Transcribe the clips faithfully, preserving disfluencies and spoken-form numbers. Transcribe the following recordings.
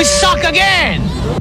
suck again.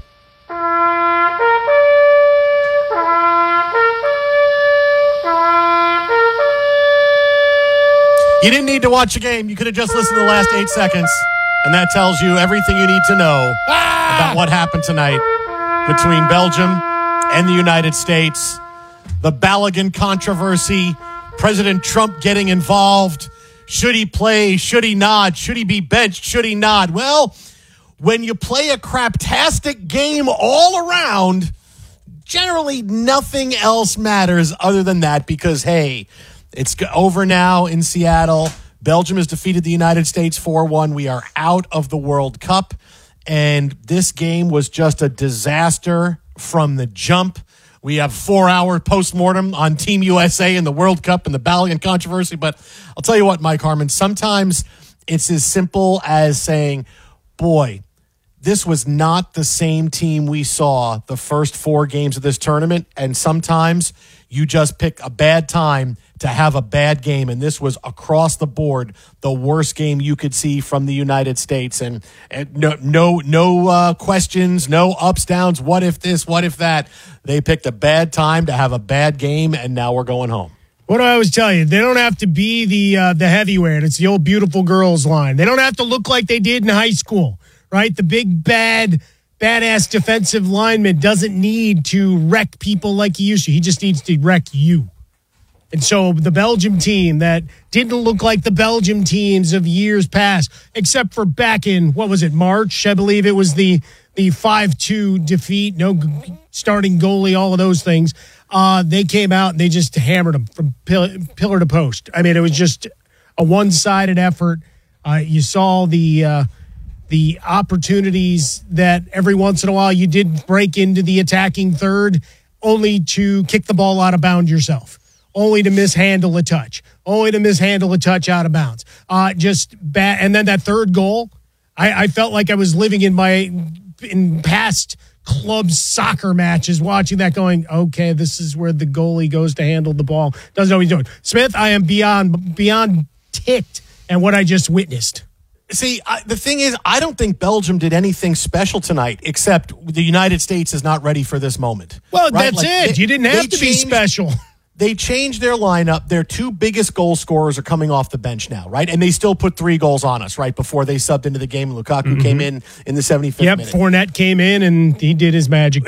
You didn't need to watch a game. You could have just listened to the last eight seconds, and that tells you everything you need to know ah! about what happened tonight between Belgium and the United States. The Balogun controversy, President Trump getting involved. Should he play? Should he not? Should he be benched? Should he not? Well, when you play a craptastic game all around, generally nothing else matters other than that because, hey, it's over now in Seattle. Belgium has defeated the United States four one. We are out of the World Cup, and this game was just a disaster from the jump. We have four-hour postmortem on Team U S A and the World Cup and the Balogun controversy. But I'll tell you what, Mike Harmon, sometimes it's as simple as saying, boy, this was not the same team we saw the first four games of this tournament. And sometimes you just pick a bad time to have a bad game, and this was across the board the worst game you could see from the United States. And, and no, no, no uh, questions, no ups, downs. What if this? What if that? They picked a bad time to have a bad game, and now we're going home. What do I always tell you? They don't have to be the uh, the heavyweight. It's the old beautiful girls line. They don't have to look like they did in high school, right? The big bad. Badass defensive lineman doesn't need to wreck people like he used to. He just needs to wreck you. And so the Belgium team that didn't look like the Belgium teams of years past, except for back in, what was it, March? I believe it was the the five two defeat, no starting goalie, all of those things. Uh, they came out and they just hammered them from pillar, pillar to post. I mean, it was just a one-sided effort. Uh, you saw the... Uh, the opportunities that every once in a while you did break into the attacking third only to kick the ball out of bounds yourself, only to mishandle a touch, only to mishandle a touch out of bounds. Uh, just bad. And then that third goal, I, I felt like I was living in my in past club soccer matches watching that going, okay, this is where the goalie goes to handle the ball. Doesn't know what he's doing. Smith, I am beyond beyond ticked at what I just witnessed. See, I, the thing is, I don't think Belgium did anything special tonight, except the United States is not ready for this moment. Well, right? that's like, it. They, you didn't have to changed, be special. They changed their lineup. Their two biggest goal scorers are coming off the bench now, right? And they still put three goals on us, right, before they subbed into the game. Lukaku mm-hmm. came in in the seventy-fifth yep, minute. Yep, Fournette came in, and he did his magic.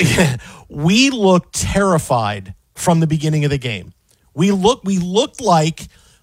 We looked terrified from the beginning of the game. We look, we looked like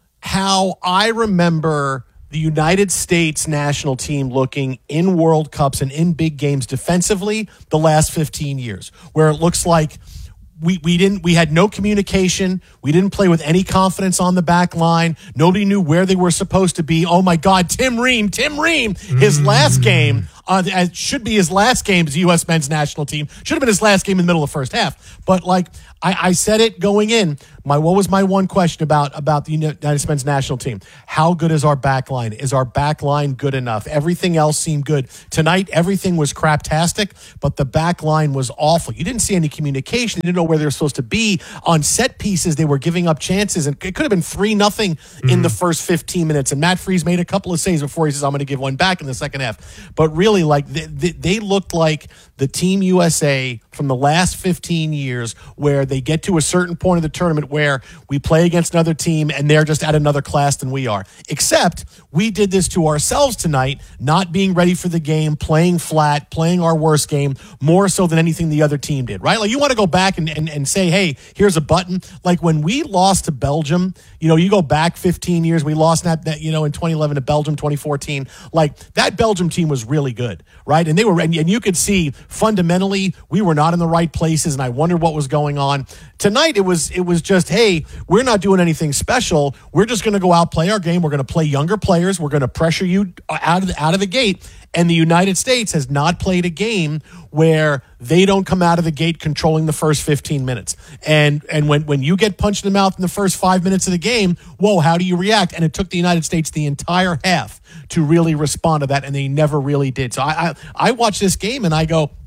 how I remember the United States national team looking in World Cups and in big games defensively the last fifteen years, where it looks like we we didn't we had no communication. We didn't play with any confidence on the back line. Nobody knew where they were supposed to be. Oh my God, Tim Ream, Tim Ream, his mm. last game uh, should be his last game as the U S men's national team. Should have been his last game in the middle of the first half. But like I, I said it going in, my what was my one question about about the United States men's national team? How good is our back line? Is our back line good enough? Everything else seemed good. Tonight, everything was craptastic, but the back line was awful. You didn't see any communication. You didn't know where they were supposed to be. On set pieces, they were giving up chances, and it could have been three nothing mm-hmm. in the first fifteen minutes. And Matt Freese made a couple of saves before he says, I'm going to give one back in the second half. But really, like they, they, they looked like the Team U S A from the last fifteen years, where they get to a certain point of the tournament where we play against another team and they're just at another class than we are. Except we did this to ourselves tonight, not being ready for the game, playing flat, playing our worst game, more so than anything the other team did, right? Like you want to go back and, and, and say, hey, here's a button. Like when we lost to Belgium, you know, you go back fifteen years, we lost that, that you know, in twenty eleven to Belgium, twenty fourteen. Like that Belgium team was really good, right? And they were, and, and you could see fundamentally we were not in the right places, and I wondered what was going on. Tonight, it was it was just, hey, we're not doing anything special. We're just going to go out, play our game. We're going to play younger players. We're going to pressure you out of the, out of the gate. And the United States has not played a game where they don't come out of the gate controlling the first fifteen minutes. And and when, when you get punched in the mouth in the first five minutes of the game, whoa, how do you react? And it took the United States the entire half to really respond to that, and they never really did. So I I, I watch this game and I go,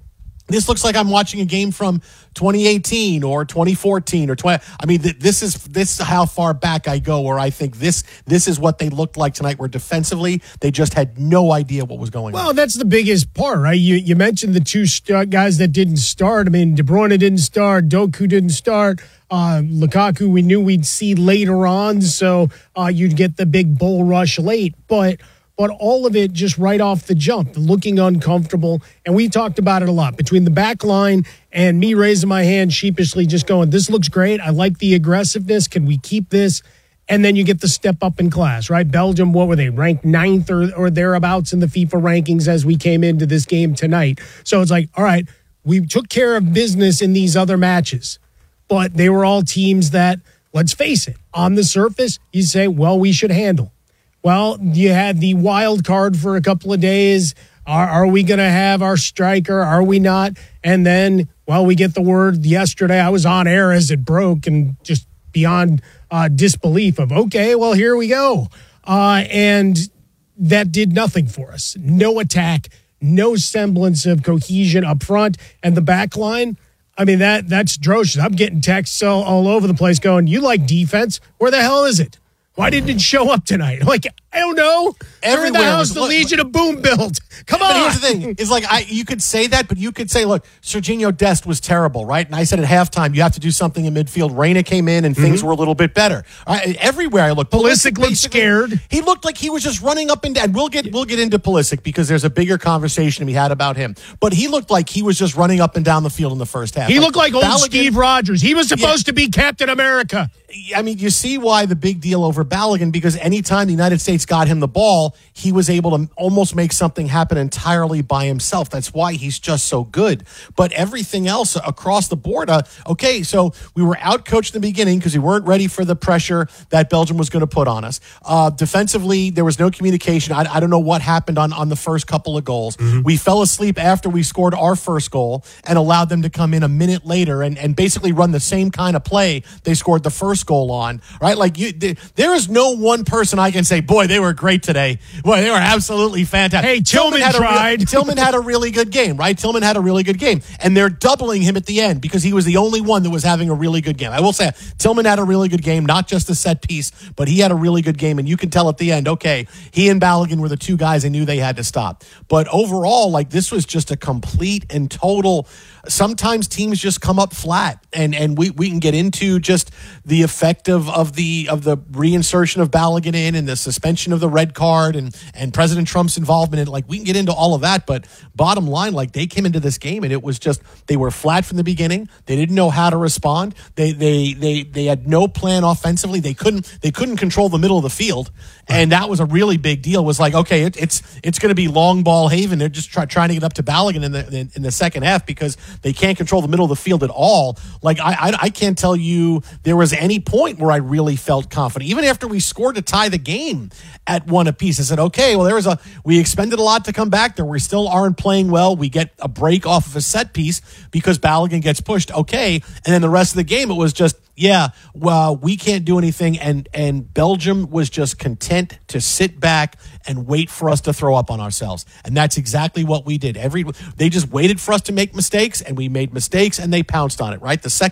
This looks like I'm watching a game from twenty eighteen or twenty fourteen or twenty. I mean, th- this is this is how far back I go, where I think this this is what they looked like tonight. Where defensively, they just had no idea what was going well, on. Well, that's the biggest part, right? You you mentioned the two st- guys that didn't start. I mean, De Bruyne didn't start, Doku didn't start, uh, Lukaku we knew we'd see later on, so uh, you'd get the big bull rush late, but. But all of it just right off the jump, looking uncomfortable. And we talked about it a lot between the back line and me raising my hand sheepishly, just going, this looks great. I like the aggressiveness. Can we keep this? And then you get the step up in class, right? Belgium, what were they, ranked ninth or, or thereabouts in the FIFA rankings as we came into this game tonight. So it's like, all right, we took care of business in these other matches. But they were all teams that, let's face it, on the surface, you say, well, we should handle. Well, you had the wild card for a couple of days. Are, are we going to have our striker? Are we not? And then, well, we get the word yesterday. I was on air as it broke and just beyond uh, disbelief of, okay, well, here we go. Uh, and that did nothing for us. No attack, no semblance of cohesion up front. And the back line, I mean, that that's atrocious. I'm getting texts all, all over the place going, you like defense? Where the hell is it? Why didn't it show up tonight? Like, I don't know. Everywhere. In the house, the look, Legion of Boom built. Come on. But here's the thing. Is like, I, you could say that, but you could say, look, Serginho Dest was terrible, right? And I said at halftime, you have to do something in midfield. Reina came in and mm-hmm. things were a little bit better. I, everywhere I looked. Pulisic, Pulisic looked scared. He looked like he was just running up and down. We'll get, we'll get into Pulisic because there's a bigger conversation we had about him. But he looked like he was just running up and down the field in the first half. He like, looked like old Balogun, Steve Rogers. He was supposed yeah. to be Captain America. I mean, you see why the big deal over Balogun, because anytime the United States got him the ball, he was able to almost make something happen entirely by himself. That's why he's just so good. But everything else across the board, uh, okay, so we were outcoached in the beginning because we weren't ready for the pressure that Belgium was going to put on us. Uh, defensively, there was no communication. I, I don't know what happened on, on the first couple of goals. Mm-hmm. We fell asleep after we scored our first goal and allowed them to come in a minute later and, and basically run the same kind of play they scored the first goal on, right? Like, you, there is no one person I can say, boy, they were great today. Boy, they were absolutely fantastic. Hey, Tillman, Tillman had tried. A, Tillman had a really good game, right? Tillman had a really good game. And they're doubling him at the end because he was the only one that was having a really good game. I will say, Tillman had a really good game, not just a set piece, but he had a really good game. And you can tell at the end, okay, he and Balogun were the two guys they knew they had to stop. But overall, like, this was just a complete and total. Sometimes teams just come up flat, and, and we, we can get into just the effect of, of the of the reinsertion of Balogun in and the suspension of the red card and, and President Trump's involvement in it. Like, we can get into all of that, but bottom line, like, they came into this game and it was just, they were flat from the beginning. They didn't know how to respond. They they they they had no plan offensively. They couldn't they couldn't control the middle of the field, and that was a really big deal. It was like, okay, it, it's it's going to be long ball haven. They're just try, trying to get up to Balogun in the in, in the second half because they can't control the middle of the field at all. Like, I, I I can't tell you there was any point where I really felt confident. Even after we scored to tie the game at one apiece, I said, okay, well, there was a we expended a lot to come back there. We still aren't playing well. We get a break off of a set piece because Balogun gets pushed. Okay, and then the rest of the game, it was just, yeah, well, we can't do anything. And and Belgium was just content to sit back and wait for us to throw up on ourselves. And that's exactly what we did. Every They just waited for us to make mistakes, and we made mistakes, and they pounced on it, right? The second